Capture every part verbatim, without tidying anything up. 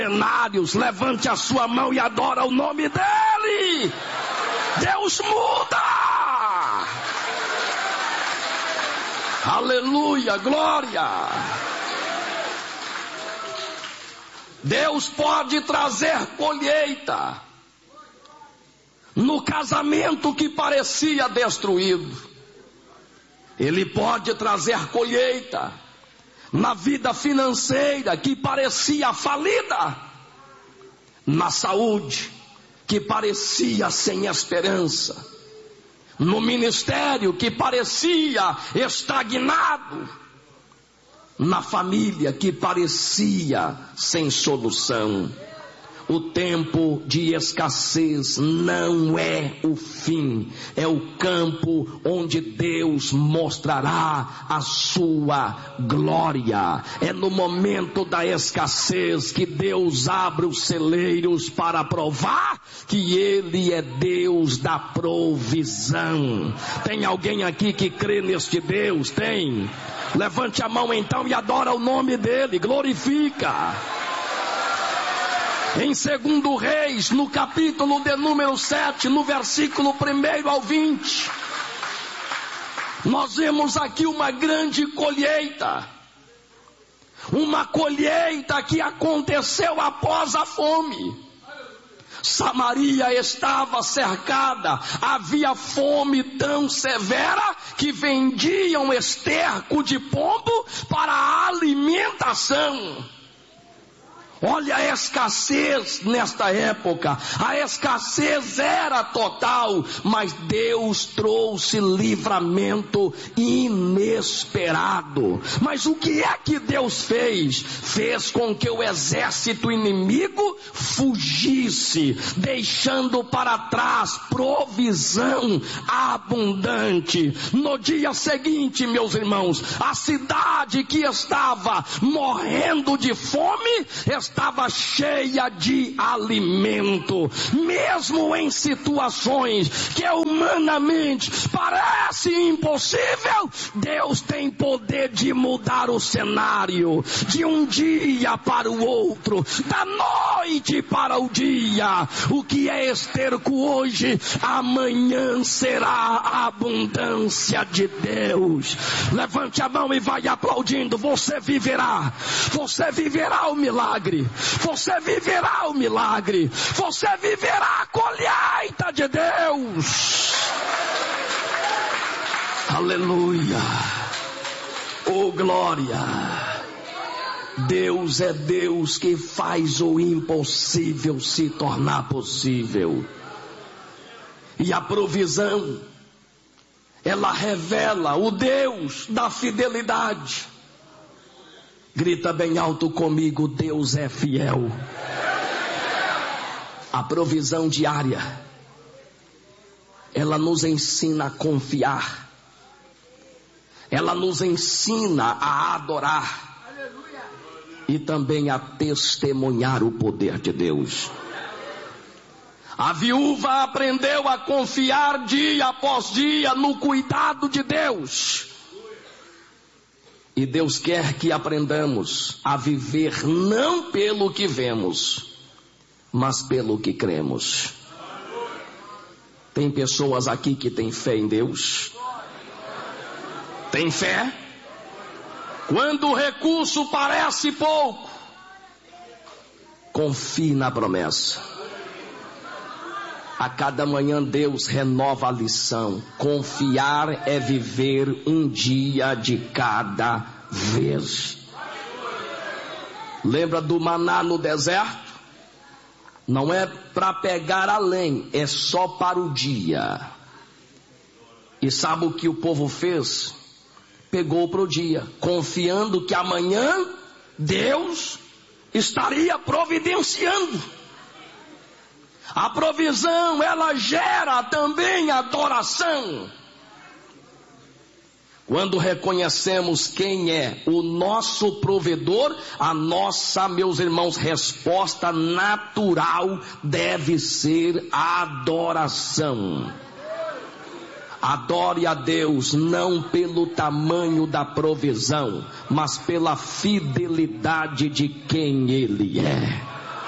cenários, levante a sua mão e adora o nome dele. Deus muda. Aleluia, glória. Deus pode trazer colheita no casamento que parecia destruído. Ele pode trazer colheita na vida financeira que parecia falida, na saúde que parecia sem esperança, no ministério que parecia estagnado, na família que parecia sem solução. O tempo de escassez não é o fim, é o campo onde Deus mostrará a sua glória. É no momento da escassez que Deus abre os celeiros para provar que Ele é Deus da provisão. Tem alguém aqui que crê neste Deus? Tem? Levante a mão então e adora o nome dele, glorifica. Em segundo Reis, no capítulo de número sete, no versículo primeiro ao vinte, nós vemos aqui uma grande colheita. Uma colheita que aconteceu após a fome. Samaria estava cercada, havia fome tão severa que vendiam esterco de pombo para a alimentação. Olha a escassez nesta época, a escassez era total, mas Deus trouxe livramento inesperado. Mas o que é que Deus fez? Fez com que o exército inimigo fugisse, deixando para trás provisão abundante. No dia seguinte, meus irmãos, a cidade que estava morrendo de fome, estava cheia de alimento. Mesmo em situações que humanamente parece impossível, Deus tem poder de mudar o cenário, de um dia para o outro, da noite para o dia. O que é esterco hoje, amanhã será a abundância de Deus. Levante a mão e vai aplaudindo. Você viverá, você viverá o milagre. Você viverá o milagre. Você viverá a colheita de Deus. Aleluia. Oh glória. Deus é Deus que faz o impossível se tornar possível. E a provisão, ela revela o Deus da fidelidade. Grita bem alto comigo: Deus é fiel. A provisão diária, ela nos ensina a confiar. Ela nos ensina a adorar. E também a testemunhar o poder de Deus. A viúva aprendeu a confiar dia após dia no cuidado de Deus. E Deus quer que aprendamos a viver não pelo que vemos, mas pelo que cremos. Tem pessoas aqui que têm fé em Deus? Tem fé? Quando o recurso parece pouco, confie na promessa. A cada manhã Deus renova a lição. Confiar é viver um dia de cada vez. Lembra do maná no deserto? Não é para pegar além, é só para o dia. E sabe o que o povo fez? Pegou para o dia, confiando que amanhã Deus estaria providenciando. A provisão, ela gera também adoração. Quando reconhecemos quem é o nosso provedor, a nossa, meus irmãos, resposta natural deve ser a adoração. Adore a Deus não pelo tamanho da provisão, mas pela fidelidade de quem Ele é.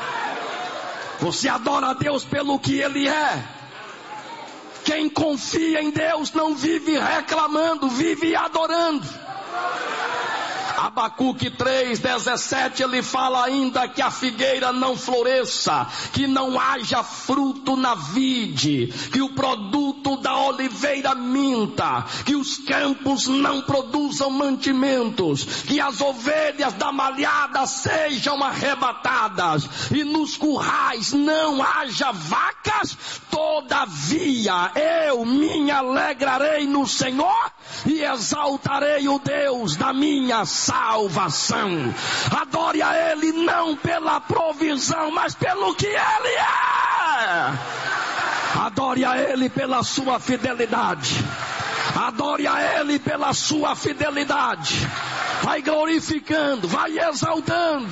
Você adora a Deus pelo que Ele é. Quem confia em Deus não vive reclamando, vive adorando. Abacuque três, dezessete, ele fala ainda que a figueira não floresça, que não haja fruto na vide, que o produto da oliveira minta, que os campos não produzam mantimentos, que as ovelhas da malhada sejam arrebatadas, e nos currais não haja vacas. Todavia eu me alegrarei no Senhor e exaltarei o Deus da minha salvação. Adore a Ele não pela provisão, mas pelo que Ele é. Adore a Ele pela sua fidelidade. Adore a Ele pela sua fidelidade. Vai glorificando, vai exaltando.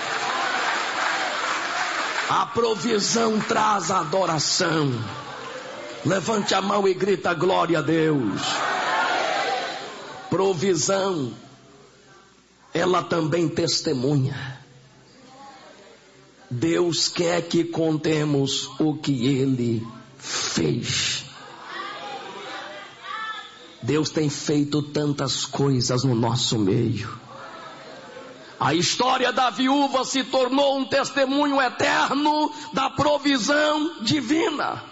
A provisão traz a adoração. Levante a mão e grita glória a Deus. Provisão, ela também testemunha. Deus quer que contemos o que Ele fez. Deus tem feito tantas coisas no nosso meio. A história da viúva se tornou um testemunho eterno da provisão divina.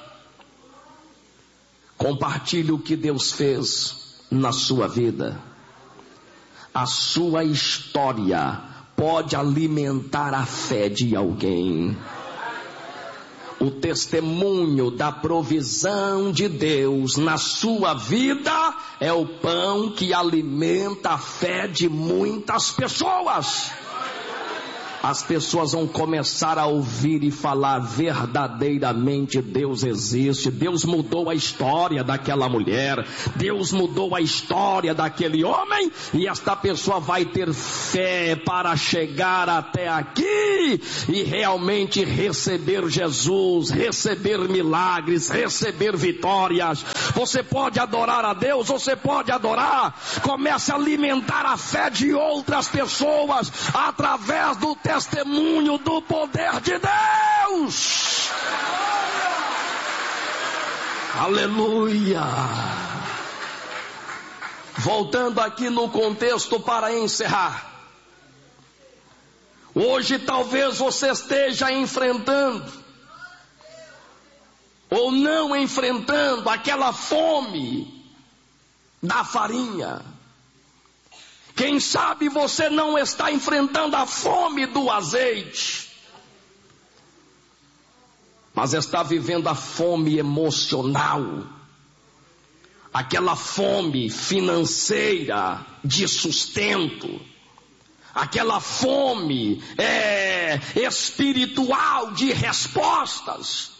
Compartilhe o que Deus fez na sua vida. A sua história pode alimentar a fé de alguém. O testemunho da provisão de Deus na sua vida é o pão que alimenta a fé de muitas pessoas. As pessoas vão começar a ouvir e falar: verdadeiramente Deus existe. Deus mudou a história daquela mulher, Deus mudou a história daquele homem, e esta pessoa vai ter fé para chegar até aqui e realmente receber Jesus, receber milagres, receber vitórias. Você pode adorar a Deus, você pode adorar. Comece a alimentar a fé de outras pessoas através do testemunho do poder de Deus. Aleluia. Voltando aqui no contexto para encerrar. Hoje talvez você esteja enfrentando ou não enfrentando aquela fome da farinha. Quem sabe você não está enfrentando a fome do azeite, mas está vivendo a fome emocional, aquela fome financeira de sustento, aquela fome é, espiritual de respostas.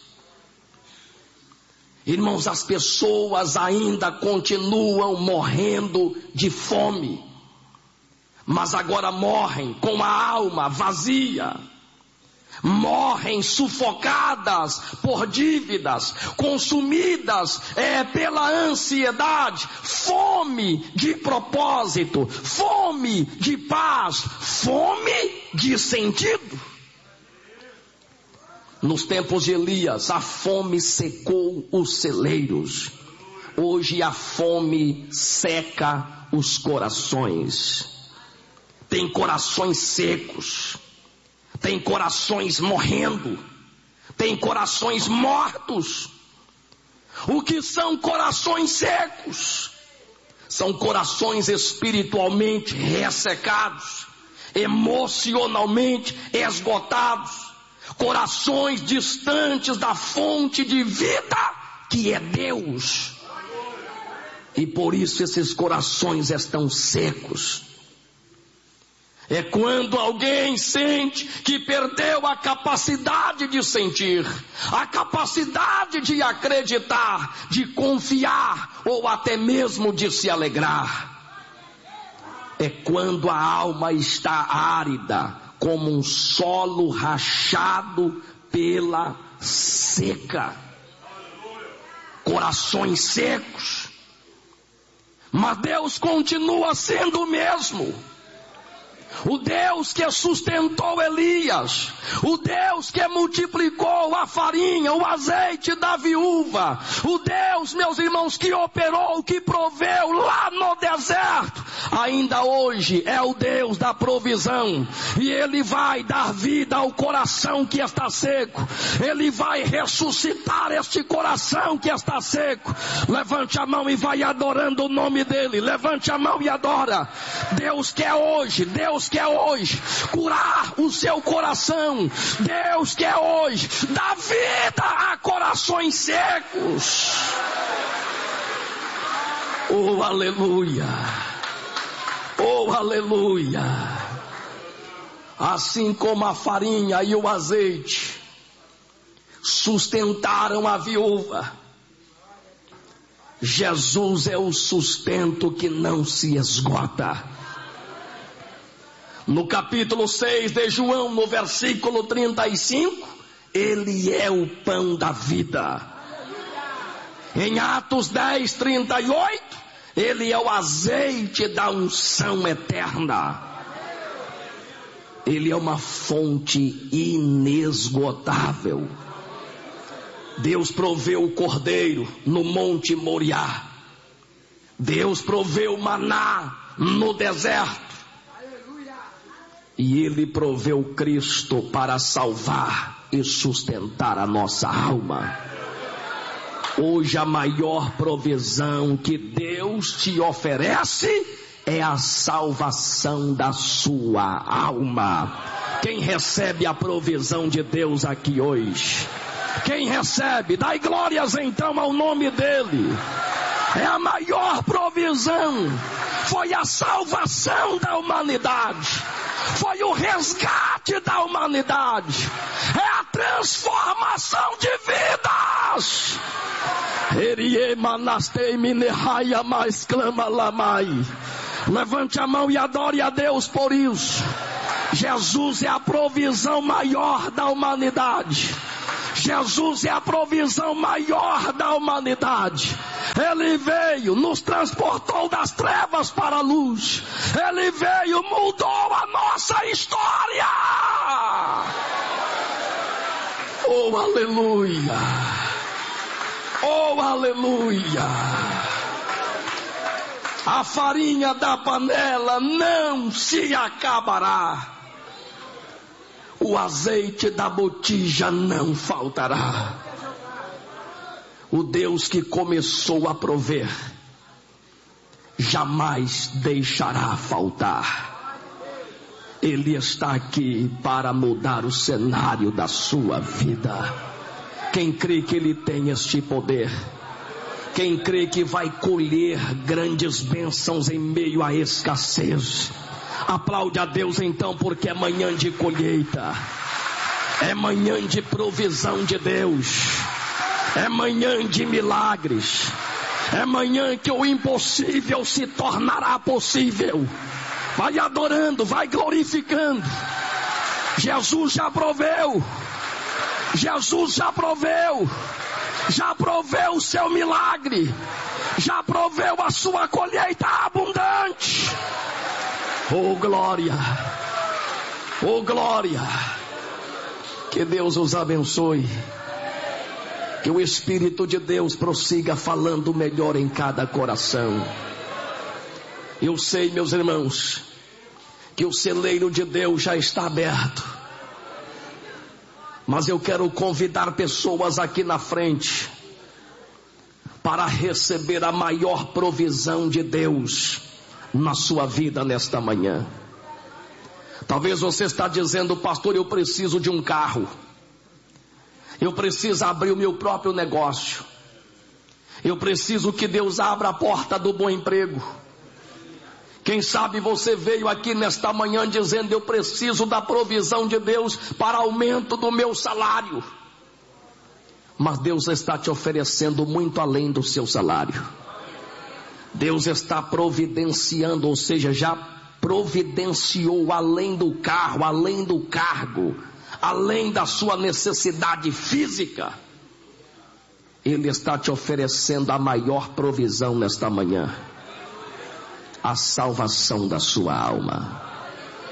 Irmãos, as pessoas ainda continuam morrendo de fome, mas agora morrem com a alma vazia, morrem sufocadas por dívidas, consumidas é, pela ansiedade, fome de propósito, fome de paz, fome de sentido. Nos tempos de Elias, a fome secou os celeiros. Hoje a fome seca os corações. Tem corações secos, tem corações morrendo, tem corações mortos. O que são corações secos? São corações espiritualmente ressecados, emocionalmente esgotados, corações distantes da fonte de vida que é Deus. E por isso esses corações estão secos. É quando alguém sente que perdeu a capacidade de sentir, a capacidade de acreditar, de confiar ou até mesmo de se alegrar. É quando a alma está árida, como um solo rachado pela seca. Corações secos. Mas Deus continua sendo o mesmo. o Deus que sustentou Elias, o Deus que multiplicou a farinha, o azeite da viúva, o Deus, meus irmãos, que operou, que proveu lá no deserto, ainda hoje é o Deus da provisão, e Ele vai dar vida ao coração que está seco, Ele vai ressuscitar este coração que está seco. Levante a mão e vai adorando o nome dEle, levante a mão e adora. Deus quer hoje, Deus quer hoje curar o seu coração, Deus quer hoje dar vida a corações secos. Oh, aleluia, oh, aleluia. Assim como a farinha e o azeite sustentaram a viúva, Jesus é o sustento que não se esgota. No capítulo seis de João, no versículo trinta e cinco, Ele é o pão da vida. Em Atos dez, trinta e oito, Ele é o azeite da unção eterna. Ele é uma fonte inesgotável. Deus proveu o cordeiro no monte Moriá. Deus proveu o maná no deserto. E Ele proveu Cristo para salvar e sustentar a nossa alma. Hoje a maior provisão que Deus te oferece é a salvação da sua alma. Quem recebe a provisão de Deus aqui hoje? Quem recebe? Dai glórias então ao nome dEle. É a maior provisão. Foi a salvação da humanidade. Foi o resgate da humanidade. É a transformação de vidas. Levante a mão e adore a Deus por isso. Jesus é a provisão maior da humanidade. Jesus é a provisão maior da humanidade. Ele veio, nos transportou das trevas para a luz. Ele veio, mudou a nossa história. Oh, aleluia. Oh, aleluia. A farinha da panela não se acabará. O azeite da botija não faltará. O Deus que começou a prover jamais deixará faltar. Ele está aqui para mudar o cenário da sua vida. Quem crê que Ele tem este poder? Quem crê que vai colher grandes bênçãos em meio à escassez? Aplaude a Deus então, porque é manhã de colheita, é manhã de provisão de Deus, é manhã de milagres, é manhã que o impossível se tornará possível. Vai adorando, vai glorificando. Jesus já proveu, Jesus já proveu, já proveu o seu milagre, já proveu a sua colheita abundante. Oh glória, oh glória. Que Deus os abençoe. Que o Espírito de Deus prossiga falando melhor em cada coração. Eu sei, meus irmãos, que o celeiro de Deus já está aberto. Mas eu quero convidar pessoas aqui na frente para receber a maior provisão de Deus na sua vida nesta manhã. Talvez você está dizendo: pastor, eu preciso de um carro, eu preciso abrir o meu próprio negócio, eu preciso que Deus abra a porta do bom emprego. Quem sabe você veio aqui nesta manhã dizendo: eu preciso da provisão de Deus para aumento do meu salário. Mas Deus está te oferecendo muito além do seu salário. Deus está providenciando, ou seja, já providenciou além do carro, além do cargo, além da sua necessidade física. Ele está te oferecendo a maior provisão nesta manhã: a salvação da sua alma.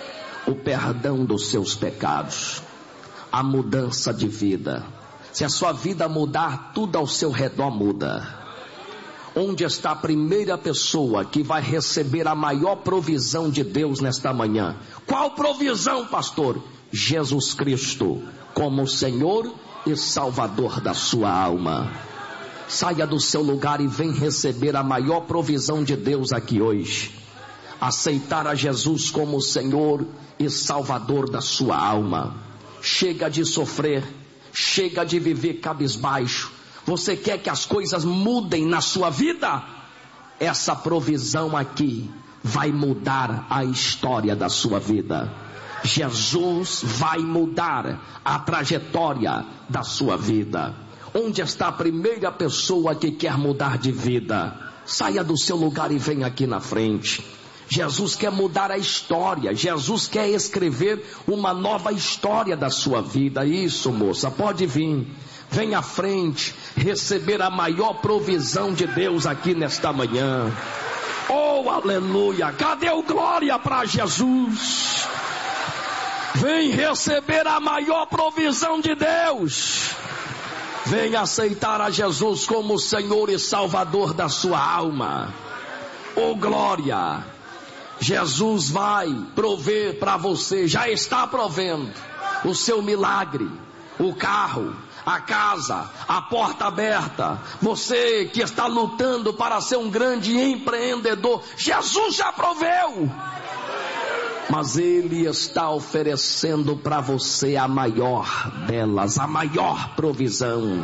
o perdão dos seus pecados, a mudança de vida. Se a sua vida mudar, tudo ao seu redor muda. Onde está a primeira pessoa que vai receber a maior provisão de Deus nesta manhã? Qual provisão, pastor? Jesus Cristo, como Senhor e Salvador da sua alma. Saia do seu lugar e vem receber a maior provisão de Deus aqui hoje. Aceitar a Jesus como Senhor e Salvador da sua alma. Chega de sofrer, chega de viver cabisbaixo. Você quer que as coisas mudem na sua vida? Essa provisão aqui vai mudar a história da sua vida. Jesus vai mudar a trajetória da sua vida. Onde está a primeira pessoa que quer mudar de vida? Saia do seu lugar e venha aqui na frente. Jesus quer mudar a história. Jesus quer escrever uma nova história da sua vida. Isso, moça, pode vir. Vem à frente, receber a maior provisão de Deus aqui nesta manhã. Oh, aleluia! Cadê o glória para Jesus? Vem receber a maior provisão de Deus. Vem aceitar a Jesus como Senhor e Salvador da sua alma. Oh, glória! Jesus vai prover para você, já está provendo o seu milagre, o carro, a casa, a porta aberta. Você que está lutando para ser um grande empreendedor, Jesus já proveu. Mas Ele está oferecendo para você a maior delas, a maior provisão.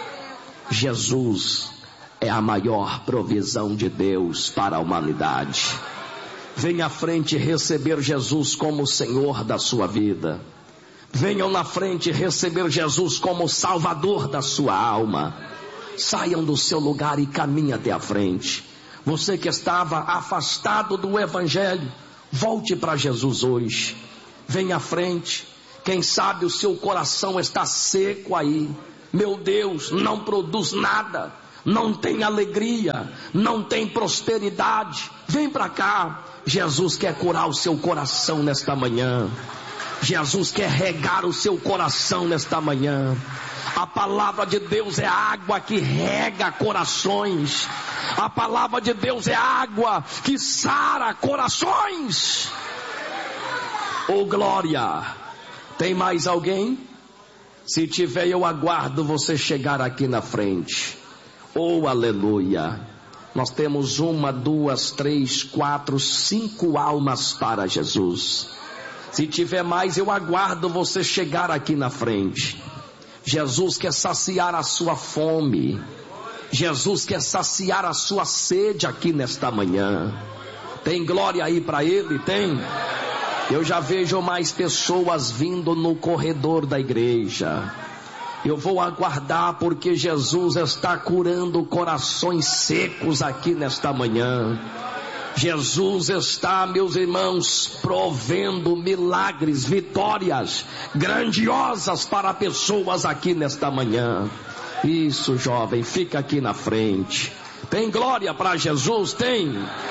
Jesus é a maior provisão de Deus para a humanidade. Venha à frente receber Jesus como Senhor da sua vida. Venham na frente receber Jesus como Salvador da sua alma. Saiam do seu lugar e caminhem até a frente. Você que estava afastado do Evangelho, volte para Jesus hoje. Venha à frente. Quem sabe o seu coração está seco aí. Meu Deus, não produz nada, não tem alegria, não tem prosperidade. Vem para cá. Jesus quer curar o seu coração nesta manhã. Jesus quer regar o seu coração nesta manhã. A palavra de Deus é água que rega corações. A palavra de Deus é água que sara corações. Oh, glória! Tem mais alguém? Se tiver, eu aguardo você chegar aqui na frente. Oh, aleluia! Nós temos uma, duas, três, quatro, cinco almas para Jesus. Se tiver mais, eu aguardo você chegar aqui na frente. Jesus quer saciar a sua fome. Jesus quer saciar a sua sede aqui nesta manhã. Tem glória aí para Ele? Tem? Eu já vejo mais pessoas vindo no corredor da igreja. Eu vou aguardar porque Jesus está curando corações secos aqui nesta manhã. Jesus está, meus irmãos, provendo milagres, vitórias grandiosas para pessoas aqui nesta manhã. Isso, jovem, fica aqui na frente. Tem glória para Jesus? Tem.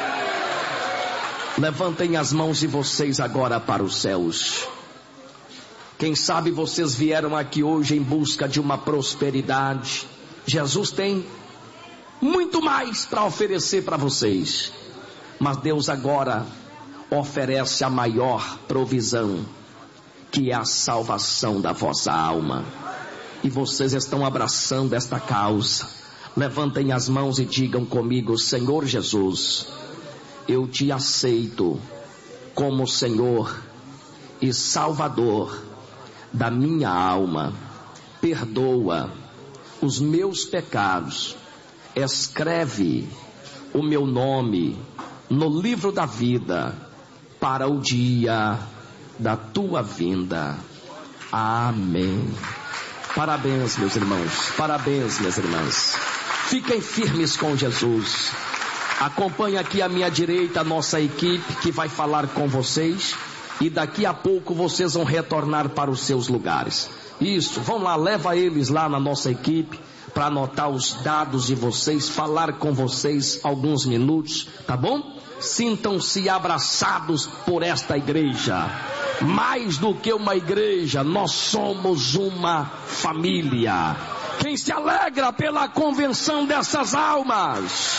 Levantem as mãos de vocês agora para os céus. Quem sabe vocês vieram aqui hoje em busca de uma prosperidade. Jesus tem muito mais para oferecer para vocês. Mas Deus agora oferece a maior provisão, que é a salvação da vossa alma. E vocês estão abraçando esta causa. Levantem as mãos e digam comigo: Senhor Jesus, eu te aceito como Senhor e Salvador da minha alma. Perdoa os meus pecados. Escreve o meu nome no livro da vida para o dia da tua vinda. Amém. Parabéns, meus irmãos. Parabéns, minhas irmãs. Fiquem firmes com Jesus. Acompanhe aqui à minha direita a nossa equipe que vai falar com vocês. E daqui a pouco vocês vão retornar para os seus lugares. Isso, vão lá, leva eles lá na nossa equipe para anotar os dados de vocês, falar com vocês alguns minutos, tá bom? Sintam-se abraçados por esta igreja. Mais do que uma igreja, nós somos uma família. Quem se alegra pela convenção dessas almas,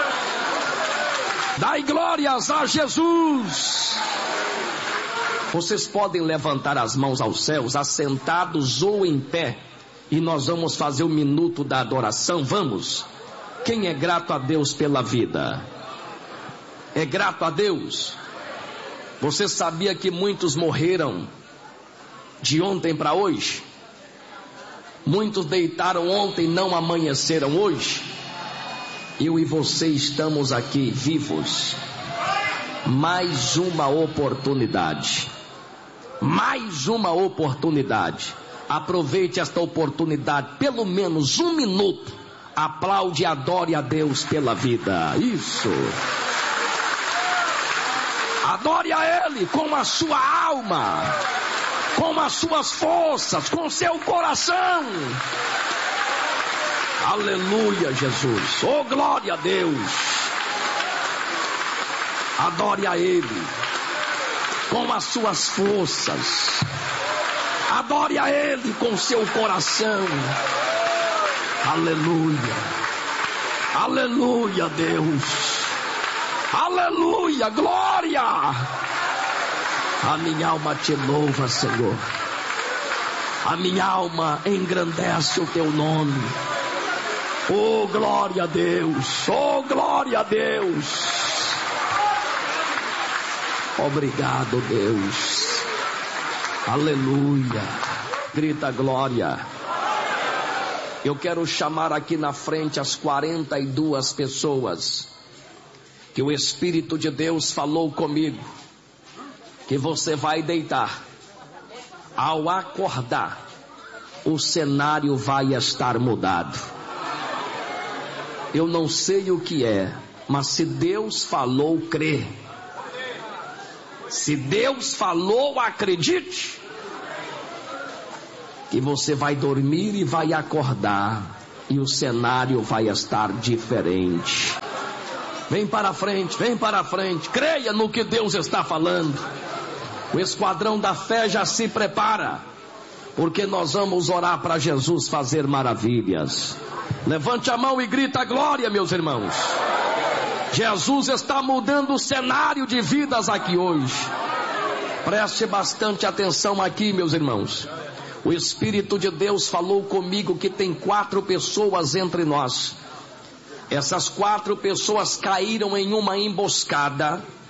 dai glórias a Jesus. Vocês podem levantar as mãos aos céus, assentados ou em pé, e nós vamos fazer o minuto da adoração. Vamos. Quem é grato a Deus pela vida? É grato a Deus? Você sabia que muitos morreram de ontem para hoje? Muitos deitaram ontem, não amanheceram hoje. Eu e você estamos aqui vivos. Mais uma oportunidade. Mais uma oportunidade. Aproveite esta oportunidade, pelo menos um minuto. Aplaude e adore a Deus pela vida. Isso. Adore a Ele com a sua alma, com as suas forças, com seu coração. Aleluia, Jesus. Oh, glória a Deus. Adore a Ele com as suas forças. Adore a Ele com seu coração. Aleluia. Aleluia, Deus. Aleluia, glória. A minha alma te louva, Senhor. A minha alma engrandece o teu nome. Oh, glória a Deus. Oh, glória a Deus. Obrigado, Deus. Aleluia. Grita glória. Eu quero chamar aqui na frente as quarenta e duas pessoas que o Espírito de Deus falou comigo que você vai deitar. Ao acordar, o cenário vai estar mudado. Eu não sei o que é, mas se Deus falou, crê. Se Deus falou, acredite. Que você vai dormir e vai acordar, e o cenário vai estar diferente. Vem para frente, vem para frente. Creia no que Deus está falando. O esquadrão da fé já se prepara, porque nós vamos orar para Jesus fazer maravilhas. Levante a mão e grita glória, meus irmãos. Jesus está mudando o cenário de vidas aqui hoje. Preste bastante atenção aqui, meus irmãos. O Espírito de Deus falou comigo que tem quatro pessoas entre nós. Essas quatro pessoas caíram em uma emboscada